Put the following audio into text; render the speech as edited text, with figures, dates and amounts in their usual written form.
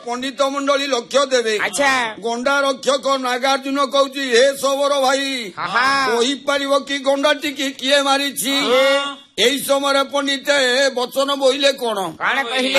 ପଣ୍ଡିତ ମଣ୍ଡଳୀ ଲକ୍ଷ୍ୟ ଦେବେ। ଆଚ୍ଛା ଗଣ୍ଡା ରକ୍ଷକ ନାଗାର୍ଜୁନ କହୁଛି ହେ ସବର ଭାଇ କହିପାରିବ କି ଗଣ୍ଡାଟିକି କିଏ ମାରିଛି? ଏଇ ସମୟରେ ପଣ୍ଡିତ ବଚନ ବୋଇଲେ କଣ କହିଲେ